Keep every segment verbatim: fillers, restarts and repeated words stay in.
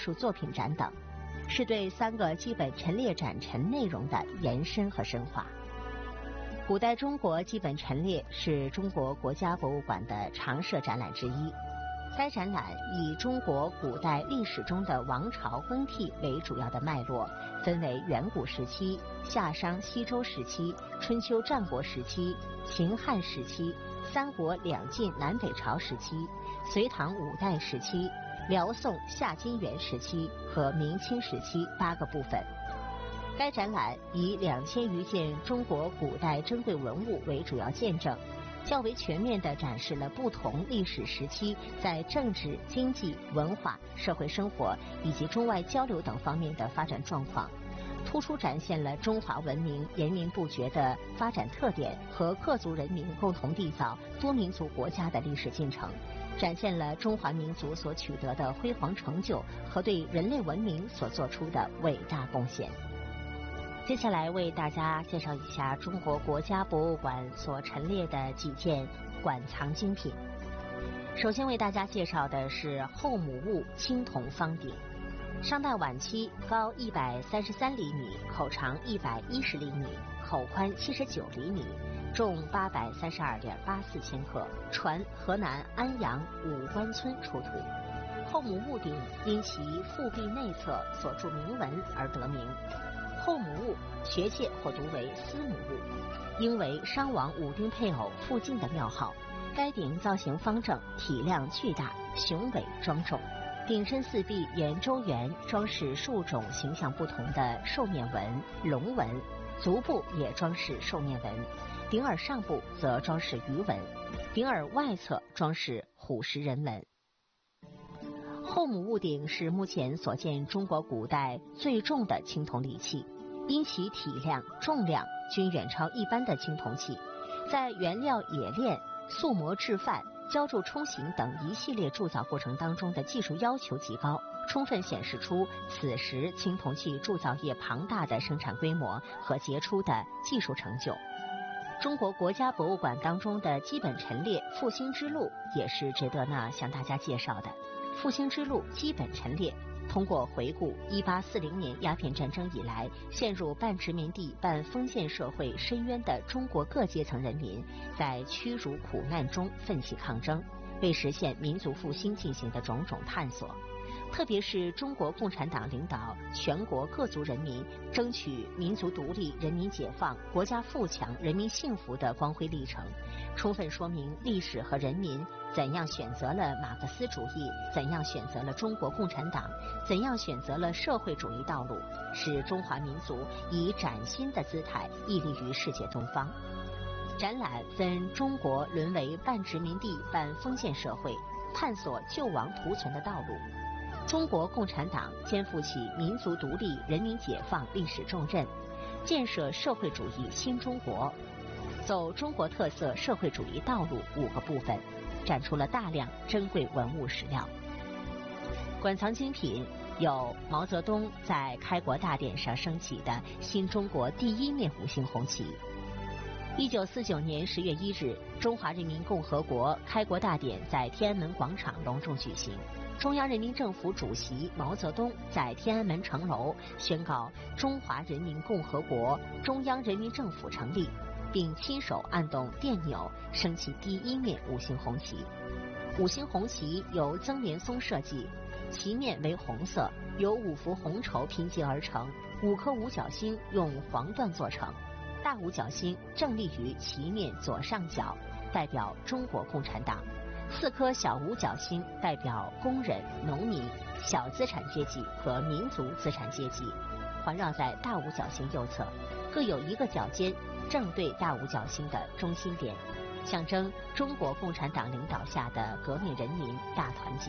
术作品展等，是对三个基本陈列展陈内容的延伸和深化。古代中国基本陈列是中国国家博物馆的常设展览之一。该展览以中国古代历史中的王朝更替为主要的脉络，分为远古时期、夏商西周时期、春秋战国时期、秦汉时期、三国两晋南北朝时期、隋唐五代时期、辽宋夏金元时期和明清时期八个部分。该展览以两千余件中国古代珍贵文物为主要见证，较为全面地展示了不同历史时期在政治、经济、文化、社会生活以及中外交流等方面的发展状况，突出展现了中华文明延绵不绝的发展特点和各族人民共同缔造多民族国家的历史进程，展现了中华民族所取得的辉煌成就和对人类文明所做出的伟大贡献。接下来为大家介绍一下中国国家博物馆所陈列的几件馆藏精品。首先为大家介绍的是后母戊青铜方鼎，商代晚期，高一百三十三厘米，口长一百一十厘米，口宽七十九厘米，重八百三十二点八四千克，传河南安阳武关村出土。后母戊鼎因其腹壁内侧所著铭文而得名。后母戊学界或读为司母戊，应为商王武丁配偶傅敬的庙号。该鼎造型方正，体量巨大，雄伟庄重。鼎身四壁沿周圆装饰数种形象不同的兽面纹、龙纹，足部也装饰兽面纹，鼎耳上部则装饰鱼纹，鼎耳外侧装饰虎食人纹。后母戊鼎是目前所见中国古代最重的青铜礼器，因其体量、重量均远超一般的青铜器，在原料冶炼、塑模制范、浇铸冲形等一系列铸造过程当中的技术要求极高，充分显示出此时青铜器铸造业庞大的生产规模和杰出的技术成就。中国国家博物馆当中的基本陈列《复兴之路》也是值得呢向大家介绍的。复兴之路基本陈列通过回顾一八四零年鸦片战争以来陷入半殖民地半封建社会深渊的中国各阶层人民在屈辱苦难中奋起抗争，为实现民族复兴进行的种种探索，特别是中国共产党领导全国各族人民争取民族独立、人民解放、国家富强、人民幸福的光辉历程，充分说明历史和人民怎样选择了马克思主义，怎样选择了中国共产党，怎样选择了社会主义道路，使中华民族以崭新的姿态屹立于世界东方。展览分中国沦为半殖民地半封建社会，探索救亡图存的道路，中国共产党肩负起民族独立、人民解放历史重任，建设社会主义新中国，走中国特色社会主义道路五个部分，展出了大量珍贵文物史料。馆藏精品有毛泽东在开国大典上升起的新中国第一面五星红旗。一九四九年十月一日，中华人民共和国开国大典在天安门广场隆重举行。中央人民政府主席毛泽东在天安门城楼宣告中华人民共和国中央人民政府成立，并亲手按动电钮升起第一面五星红旗。五星红旗由曾连松设计，旗面为红色，由五幅红绸拼接而成，五颗五角星用黄缎做成。大五角星正立于旗面左上角，代表中国共产党；四颗小五角星代表工人、农民、小资产阶级和民族资产阶级，环绕在大五角星右侧，各有一个角尖正对大五角星的中心点，象征中国共产党领导下的革命人民大团结。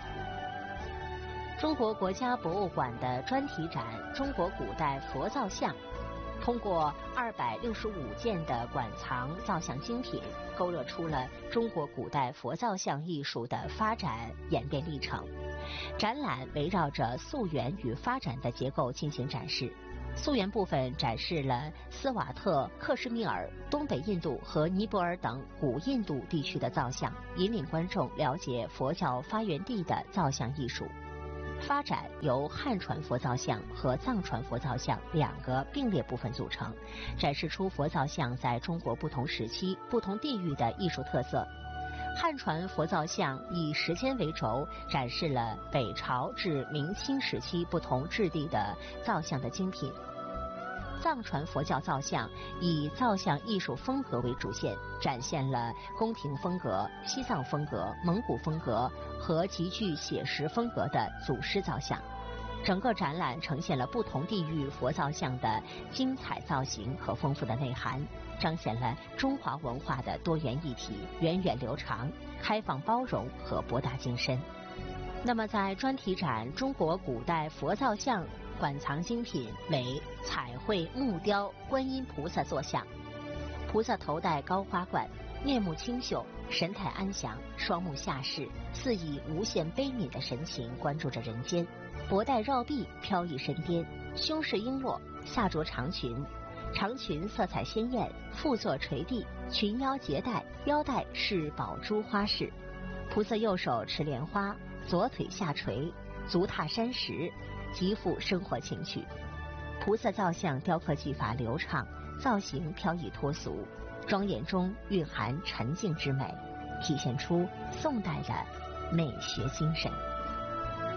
中国国家博物馆的专题展《中国古代佛造像》，通过二百六十五件的馆藏造像精品，勾勒出了中国古代佛造像艺术的发展演变历程。展览围绕着溯源与发展的结构进行展示。溯源部分展示了斯瓦特、克什米尔、东北印度和尼泊尔等古印度地区的造像，引领观众了解佛教发源地的造像艺术。 发展由汉传佛造像和藏传佛造像两个并列部分组成，展示出佛造像在中国不同时期、不同地域的艺术特色。汉传佛造像以时间为轴，展示了北朝至明清时期不同质地的造像的精品。藏传佛教造像以造像艺术风格为主线，展现了宫廷风格、西藏风格、蒙古风格和极具写实风格的祖师造像。整个展览呈现了不同地域佛造像的精彩造型和丰富的内涵，彰显了中华文化的多元一体、源远流长、开放包容和博大精深。那么在专题展《中国古代佛造像馆藏精品为彩绘木雕观音菩萨坐像，菩萨头戴高花冠，面目清秀，神态安详，双目下视，似以无限悲悯的神情关注着人间。脖带绕臂，飘逸身颠，胸饰璎珞，下着长裙，长裙色彩鲜艳，腹座垂地，裙腰结带，腰带是宝珠花饰。菩萨右手持莲花，左腿下垂，足踏山石，极富生活情趣。菩萨造像雕刻技法流畅，造型飘逸脱俗，庄严中蕴含沉静之美，体现出宋代的美学精神。